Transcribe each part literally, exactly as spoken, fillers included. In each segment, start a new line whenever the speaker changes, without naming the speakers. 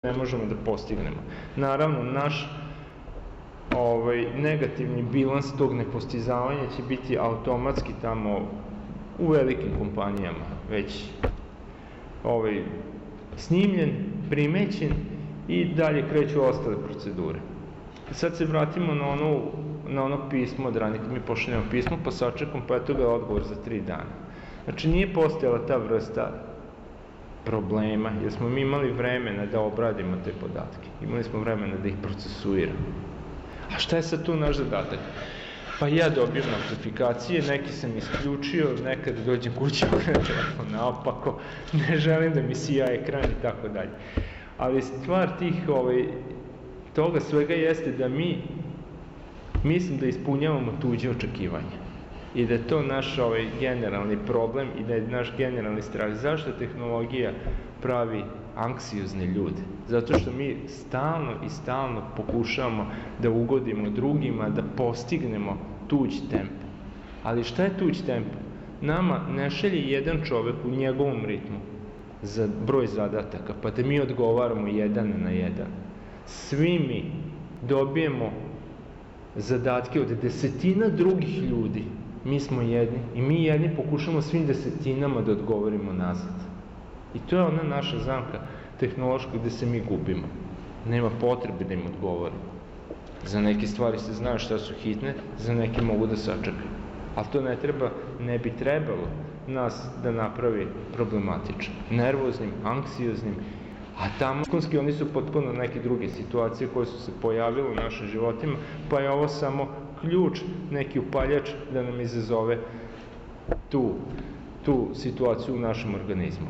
ne možemo da postignemo. Naravno, naš ovaj, negativni bilans tog nepostizavanja će biti automatski tamo u velikim kompanijama već ovaj, snimljen, primećen i dalje kreću ostale procedure. Sad se vratimo na ono, na ono pismo od ranije, mi pošaljemo pismo, pa sačekam, pa eto ga odgovor za tri dana. Znači, nije postojala ta vrsta problema, jer smo mi imali vremena da obradimo te podatke, imali smo vremena da ih procesuiramo. A šta je sad tu naš zadatak? Pa ja dobijem notifikacije, neki sam isključio, nekad dođem kući na telefon naopako, ne želim da mi sija ekran i tako dalje. Ali stvar tih, ovaj, toga svega jeste da mi, mislim da ispunjavamo tuđe očekivanja. I da je to naš ovaj, generalni problem i da je naš generalni strah. Zašto tehnologija pravi anksiozne ljude? Zato što mi stalno i stalno pokušavamo da ugodimo drugima, da postignemo tuđ tempo. Ali šta je tuđ tempo? Nama ne šalje jedan čovek u njegovom ritmu za broj zadataka, pa da mi odgovaramo jedan na jedan. Svi mi dobijemo zadatke od desetina drugih ljudi. Mi smo jedni i mi jedni pokušamo svim desetinama da odgovorimo nazad. I to je ona naša zamka tehnološka gde se mi gubimo. Nema potrebe da im odgovorimo. Za neke stvari se zna šta su hitne, za neke mogu da sačekaju. Ali to ne treba, ne bi trebalo nas da napravi problematično. Nervoznim, anksioznim, a tamo iskonski oni su potpuno neke druge situacije koje su se pojavile u našim životima, pa je ovo samo ključ, neki upaljač da nam izazove tu, tu situaciju u našem organizmu.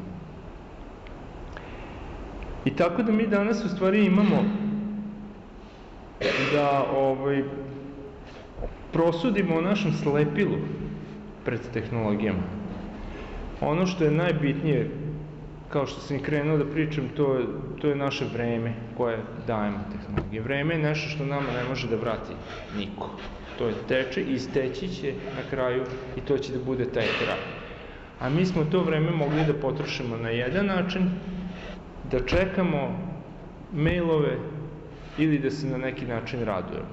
I tako da mi danas u stvari imamo da ovaj, prosudimo o našem slepilu pred tehnologijama. Ono što je najbitnije, kao što sam i krenuo da pričam, to je, to je naše vreme koje dajemo tehnologije. Vreme je nešto što nama ne može da vrati niko. To je teče i isteći će na kraju i to će da bude taj kraj. A mi smo to vreme mogli da potrošimo na jedan način, da čekamo mailove ili da se na neki način radujemo.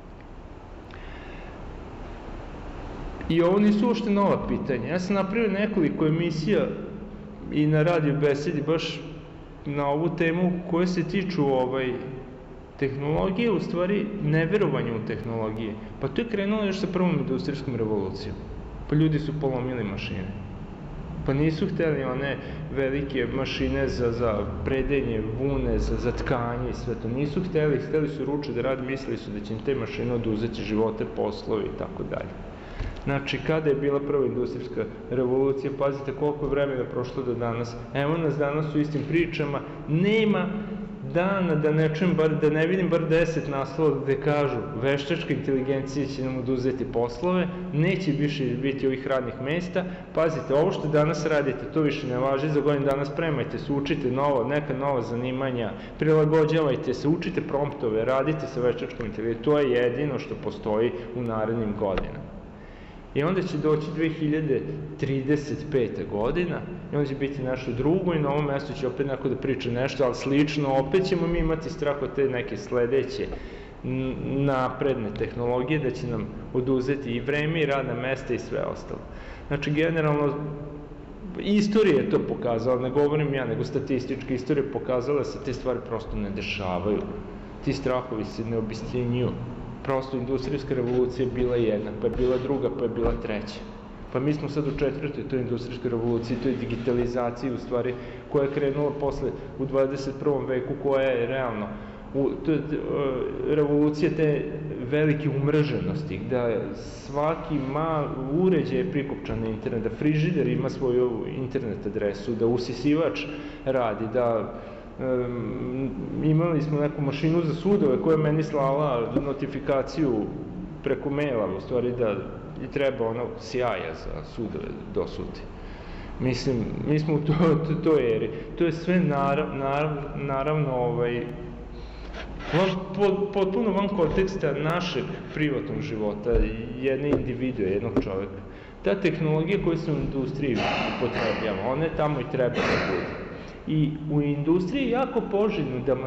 I ovo nisu uopšte nova pitanja. Ja sam napravio nekoliko emisija i na radio besedi baš na ovu temu koje se tiču ovaj, tehnologije, u stvari neverovanje u tehnologije. Pa to je krenulo još sa prvom industrijskom revolucijom. Pa ljudi su polomili mašine. Pa nisu hteli one velike mašine za, za predenje vune, za, za tkanje i sve to. Nisu hteli, hteli su ruče da rade, mislili su da će im te mašine oduzeti živote, poslovi i tako dalje. Znači, kada je bila prva industrijska revolucija, pazite koliko je vremena prošlo do danas. Evo nas danas u istim pričama, nema dana da ne čujem, bar, da ne vidim bar deset naslova gde kažu veštačka inteligencija će nam oduzeti poslove, neće više biti ovih radnih mesta, pazite, ovo što danas radite, to više ne važi, za godinu dana spremajte se, učite novo, neka nova zanimanja, prilagođavajte se, učite promptove, radite sa veštačkom inteligencijom, to je jedino što postoji u narednim godinama. I onda će doći dve hiljade trideset peta godina i onda će biti nešto drugo i na ovom mestu će opet neko da priča nešto, ali slično, opet ćemo mi imati strah od te neke sledeće napredne tehnologije da će nam oduzeti i vreme i radna mesta i sve ostalo. Znači, generalno, istorija je to pokazala, ne govorim ja, nego statistička istorija je pokazala da se te stvari prosto ne dešavaju. Ti strahovi se ne obistinjuju. Prosto industrijska revolucija je bila jedna, pa je bila druga, pa je bila treća. Pa mi smo sad u četvrtoj toj industrijskoj revoluciji, toj digitalizaciji u stvari, koja je krenula posle u dvadeset prvom veku, koja je realno u, to, revolucija te velike umreženosti, gde svaki mal uređaj je prikopčan na internet, da frižider ima svoju internet adresu, da usisivač radi, da Um, imali smo neku mašinu za sudove koja je meni slala notifikaciju preko maila, u stvari da i treba ono sjaja za sudove dosuti. Mislim, mi smo u to, to, toj eri. To je sve narav, narav, naravno ovaj, van, potpuno van konteksta našeg privatnog života, jedne individue, jednog čoveka. Ta tehnologija koju se u industriji upotrebljava, ona je tamo i treba da bude. I u industriji je jako poželjno da